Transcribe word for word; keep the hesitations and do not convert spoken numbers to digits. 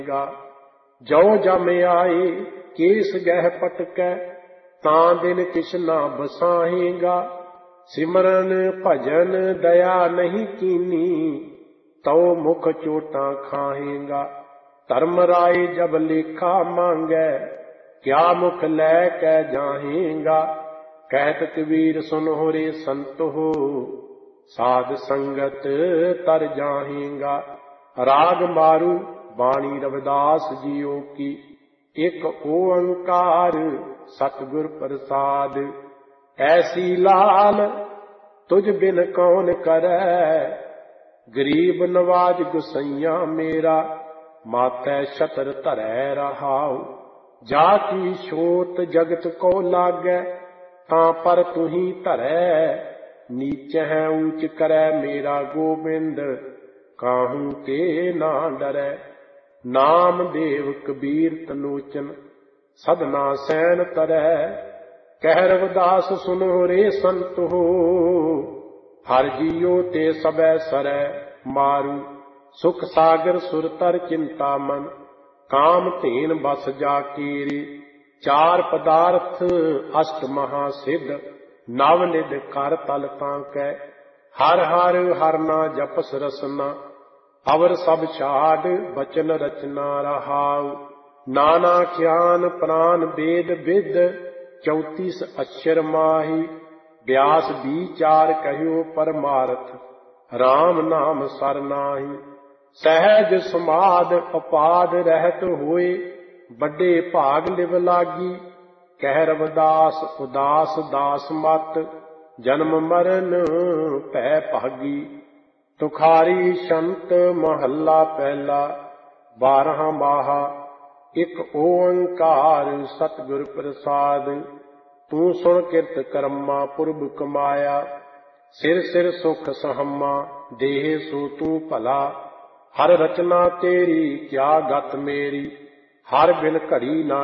जो जम आए केस गह पटकै, तां दिन किछ ना बसाहेगा। सिमरन भजन दया नहीं कीनी, तो मुख चोटां खाहेगा। धर्म राय जब लेखा मांगै, क्या मुख लै कै जाहेगा। कहत कबीर सुनो रे संत हो, साध संगत तर जाहेगा। राग मारू बाणी रविदास जियो की, एक ओंकार सतगुर प्रसाद। ऐसी लाल तुझ बिन कौन करै, गरीब नवाज गुसैया मेरा। माथै छतर धरै रहाऊ, जाकी छोट जगत को लागै, तां पर तुही धरै। नीच है ऊंच करै मेरा गोबिंद, काहू ते ना डरै। नाम देव कबीर तलोचन, सदना सैन तरੈ। कह रविदास सुनो रे संत हो, हर जियो ते सबै सरै। मारू सुख सागर सुरतर चिंता मन, काम धीन बस जा कीरी। चार पदार्थ अष्ट महासिद्ध, नव निध कर तल तांकै। हर हर हर ना जपस रसना, अवर सब छाड़ बचन रचना रहाऊ। नाना ज्ञान प्राण वेद विद, चौतीस अक्षर माही। व्यास विचार कहियो परमार्थ, राम नाम सर नाहि। सहज समाध अपाद रहत होए, बड़े भाग लिव लागी। कह रविदास उदास दास मत, जन्म मरण भै भागी। तुखारी शंत महला पहला, बारह माहा। एक ओंकार सतगुर प्रसाद। तू सुन किरत कर्मा पुरब कमाया, सिर सिर सुख सहमा। देह सो तू भला, हर रचना तेरी क्या गत मेरी। हर बिन घड़ी ना